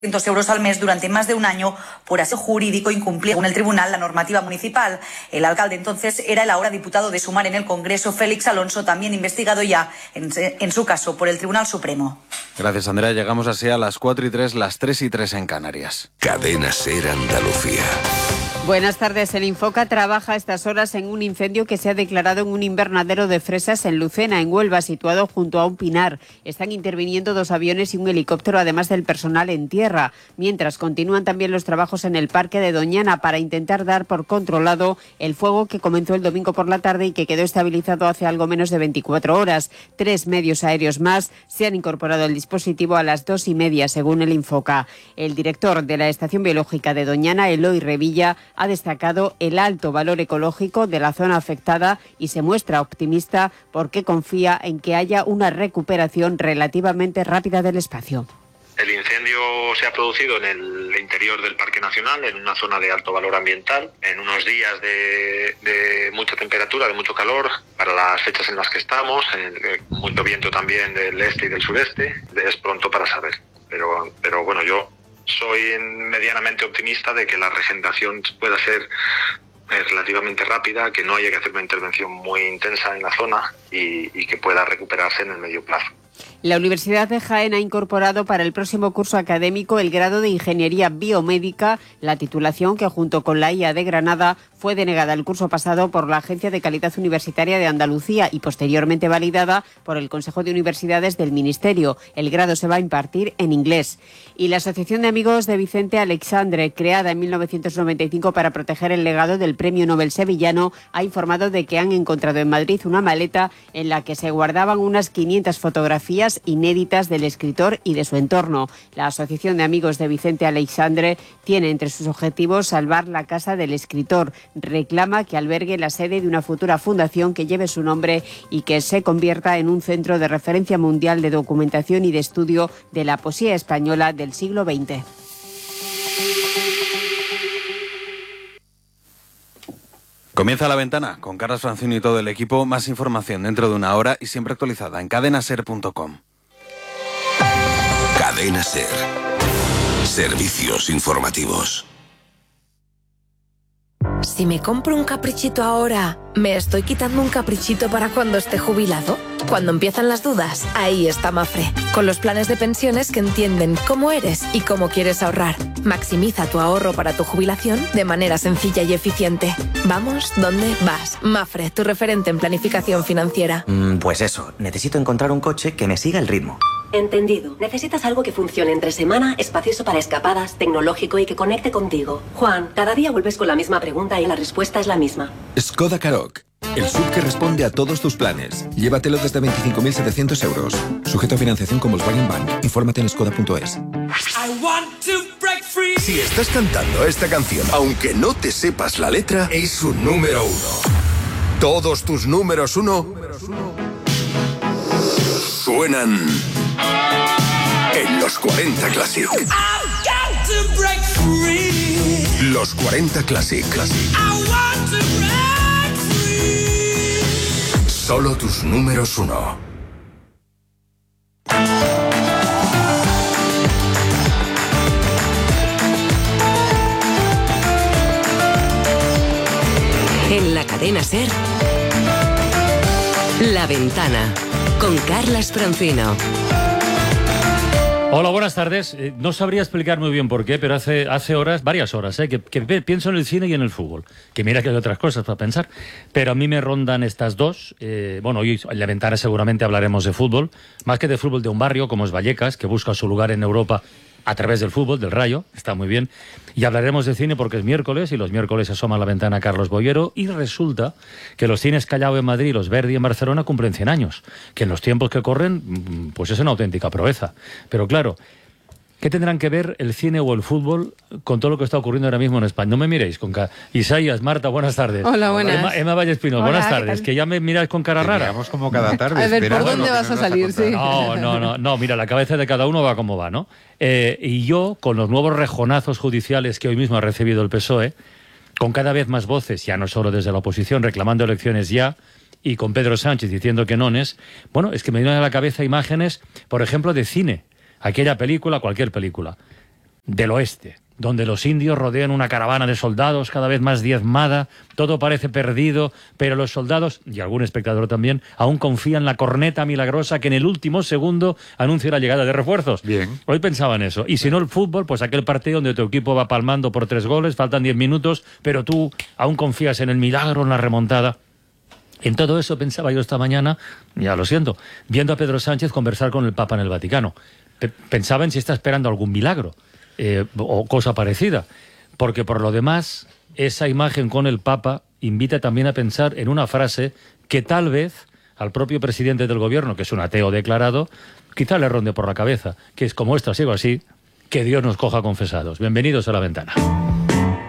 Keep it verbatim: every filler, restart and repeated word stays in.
euros al mes durante más de un año por asilo jurídico incumplido. Según el tribunal, la normativa municipal. El alcalde entonces era el ahora diputado de Sumar en el Congreso, Félix Alonso, también investigado ya en, en su caso por el Tribunal Supremo. Gracias, Andrea. Llegamos así a las cuatro y tres, las tres y tres en Canarias. Cadena SER Andalucía. Buenas tardes. El Infoca trabaja a estas horas en un incendio que se ha declarado en un invernadero de fresas en Lucena, en Huelva, situado junto a un pinar. Están interviniendo dos aviones y un helicóptero, además del personal en tierra. Mientras continúan también los trabajos en el Parque de Doñana para intentar dar por controlado el fuego que comenzó el domingo por la tarde y que quedó estabilizado hace algo menos de veinticuatro horas. Tres medios aéreos más se han incorporado al dispositivo a las dos y media, según el Infoca. El director de la Estación Biológica de Doñana, Eloy Revilla, ha destacado el alto valor ecológico de la zona afectada y se muestra optimista porque confía en que haya una recuperación relativamente rápida del espacio. El incendio se ha producido en el interior del Parque Nacional, en una zona de alto valor ambiental, en unos días de, de mucha temperatura, de mucho calor, para las fechas en las que estamos, en, mucho viento también del este y del sureste. Es pronto para saber, pero, pero bueno, yo soy medianamente optimista de que la regeneración pueda ser relativamente rápida, que no haya que hacer una intervención muy intensa en la zona y, y que pueda recuperarse en el medio plazo. La Universidad de Jaén ha incorporado para el próximo curso académico el grado de Ingeniería Biomédica, la titulación que junto con la I A de Granada fue denegada el curso pasado por la Agencia de Calidad Universitaria de Andalucía y posteriormente validada por el Consejo de Universidades del Ministerio. El grado se va a impartir en inglés. Y la Asociación de Amigos de Vicente Aleixandre, creada en mil novecientos noventa y cinco para proteger el legado del Premio Nobel sevillano, ha informado de que han encontrado en Madrid una maleta en la que se guardaban unas quinientas fotografías inéditas del escritor y de su entorno. La Asociación de Amigos de Vicente Aleixandre tiene entre sus objetivos salvar la casa del escritor. Reclama que albergue la sede de una futura fundación que lleve su nombre y que se convierta en un centro de referencia mundial de documentación y de estudio de la poesía española del siglo veinte. Comienza La Ventana con Carlos Francino y todo el equipo. Más información dentro de una hora y siempre actualizada en cadena ser punto com. Cadena SER. Servicios informativos. Si me compro un caprichito ahora, ¿me estoy quitando un caprichito para cuando esté jubilado? Cuando empiezan las dudas, ahí está Mafre, con los planes de pensiones que entienden cómo eres y cómo quieres ahorrar. Maximiza tu ahorro para tu jubilación de manera sencilla y eficiente. Vamos, ¿dónde vas? Mafre, tu referente en planificación financiera. Mm, pues eso, necesito encontrar un coche que me siga el ritmo. Entendido. Necesitas algo que funcione entre semana, espacioso para escapadas, tecnológico y que conecte contigo. Juan, cada día vuelves con la misma pregunta y la respuesta es la misma. Skoda Karoq. El S U V que responde a todos tus planes. Llévatelo desde veinticinco mil setecientos euros. Sujeto a financiación con Volkswagen Bank. Infórmate en skoda punto es. Si estás cantando esta canción, aunque no te sepas la letra, es un número uno. Todos tus números uno suenan en los cuarenta Classic. Los cuarenta Classic. Solo tus números uno. En la cadena SER, La Ventana, con Carlas Francino. Hola, buenas tardes. Eh, no sabría explicar muy bien por qué, pero hace, hace horas, varias horas, eh, que, que pienso en el cine y en el fútbol. Que mira que hay otras cosas para pensar. Pero a mí me rondan estas dos. Eh, bueno, hoy en La Ventana seguramente hablaremos de fútbol. Más que de fútbol de un barrio como es Vallecas, que busca su lugar en Europa a través del fútbol, del Rayo. Está muy bien. Y hablaremos de cine porque es miércoles y los miércoles asoma a La Ventana Carlos Boyero. Y resulta que los cines Callao en Madrid y los Verdi en Barcelona cumplen cien años. Que en los tiempos que corren, pues es una auténtica proeza. Pero claro, ¿qué tendrán que ver el cine o el fútbol con todo lo que está ocurriendo ahora mismo en España? No me miréis con cara. Isaías, Marta, buenas tardes. Hola, buenas. Emma, Emma Vallespino, buenas tardes. Que ya me miráis con cara rara. Miramos como cada tarde. A ver, ¿por dónde vas a salir? Sí. No, no, no, no, mira, la cabeza de cada uno va como va, ¿no? Eh, y yo, con los nuevos rejonazos judiciales que hoy mismo ha recibido el P S O E, con cada vez más voces, ya no solo desde la oposición, reclamando elecciones ya, y con Pedro Sánchez diciendo que nones, bueno, es que me vienen a la cabeza imágenes, por ejemplo, de cine. Aquella película, cualquier película. del oeste, donde los indios rodean una caravana de soldados cada vez más diezmada, todo parece perdido, pero los soldados, y algún espectador también, aún confían en la corneta milagrosa que en el último segundo anuncia la llegada de refuerzos. Bien. Hoy pensaba en eso. Y si no el fútbol, pues aquel partido donde tu equipo va palmando por tres goles, faltan diez minutos, pero tú aún confías en el milagro, en la remontada. En todo eso pensaba yo esta mañana, ya lo siento, viendo a Pedro Sánchez conversar con el Papa en el Vaticano. P- pensaba en si está esperando algún milagro. Eh, o cosa parecida, porque por lo demás esa imagen con el Papa invita también a pensar en una frase que tal vez al propio presidente del gobierno, que es un ateo declarado, quizá le ronde por la cabeza, que es: como esto sigo así, que Dios nos coja confesados. Bienvenidos a La Ventana.